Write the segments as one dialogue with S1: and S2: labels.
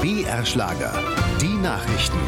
S1: BR Schlager. Die Nachrichten.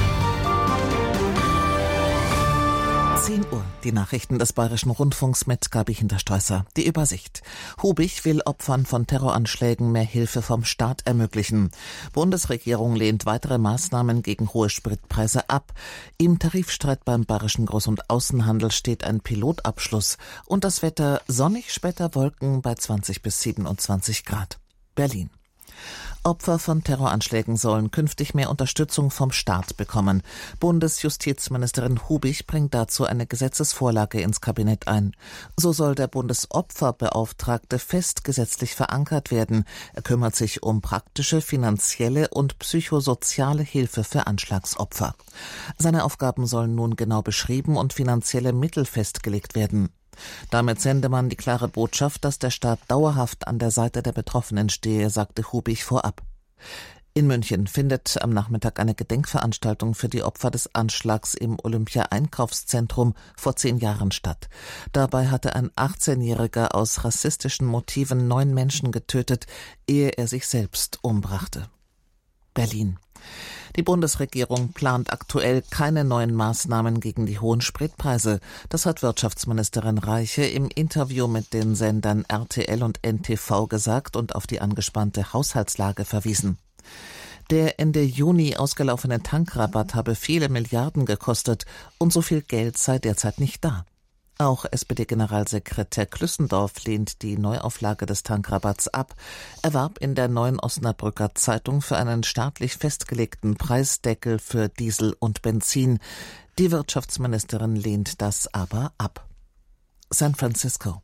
S2: 10 Uhr, die Nachrichten des Bayerischen Rundfunks mit Gabi Hinterstoisser. Die Übersicht. Hubich will Opfern von Terroranschlägen mehr Hilfe vom Staat ermöglichen. Bundesregierung lehnt weitere Maßnahmen gegen hohe Spritpreise ab. Im Tarifstreit beim Bayerischen Groß- und Außenhandel steht ein Pilotabschluss. Und das Wetter: sonnig, später Wolken bei 20 bis 27 Grad. Berlin. Opfer von Terroranschlägen sollen künftig mehr Unterstützung vom Staat bekommen. Bundesjustizministerin Hubich bringt dazu eine Gesetzesvorlage ins Kabinett ein. So soll der Bundesopferbeauftragte fest gesetzlich verankert werden. Er kümmert sich um praktische, finanzielle und psychosoziale Hilfe für Anschlagsopfer. Seine Aufgaben sollen nun genau beschrieben und finanzielle Mittel festgelegt werden. Damit sende man die klare Botschaft, dass der Staat dauerhaft an der Seite der Betroffenen stehe, sagte Hubich vorab. In München findet am Nachmittag eine Gedenkveranstaltung für die Opfer des Anschlags im Olympia-Einkaufszentrum vor 10 Jahren statt. Dabei hatte ein 18-Jähriger aus rassistischen Motiven 9 Menschen getötet, ehe er sich selbst umbrachte. Berlin. Die Bundesregierung plant aktuell keine neuen Maßnahmen gegen die hohen Spritpreise. Das hat Wirtschaftsministerin Reiche im Interview mit den Sendern RTL und NTV gesagt und auf die angespannte Haushaltslage verwiesen. Der Ende Juni ausgelaufene Tankrabatt habe viele Milliarden gekostet und so viel Geld sei derzeit nicht da. Auch SPD-Generalsekretär Klüssendorf lehnt die Neuauflage des Tankrabatts ab. Er warb in der Neuen Osnabrücker Zeitung für einen staatlich festgelegten Preisdeckel für Diesel und Benzin. Die Wirtschaftsministerin lehnt das aber ab. San Francisco.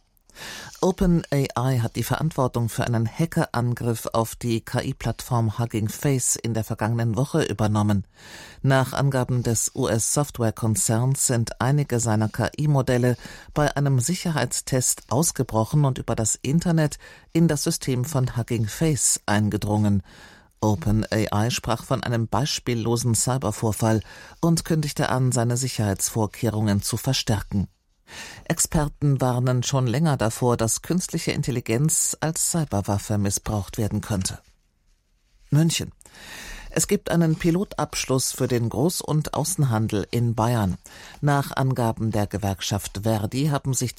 S2: OpenAI hat die Verantwortung für einen Hackerangriff auf die KI-Plattform Hugging Face in der vergangenen Woche übernommen. Nach Angaben des US-Softwarekonzerns sind einige seiner KI-Modelle bei einem Sicherheitstest ausgebrochen und über das Internet in das System von Hugging Face eingedrungen. OpenAI sprach von einem beispiellosen Cybervorfall und kündigte an, seine Sicherheitsvorkehrungen zu verstärken. Experten warnen schon länger davor, dass künstliche Intelligenz als Cyberwaffe missbraucht werden könnte. München. Es gibt einen Pilotabschluss für den Groß- und Außenhandel in Bayern. Nach Angaben der Gewerkschaft Verdi haben sich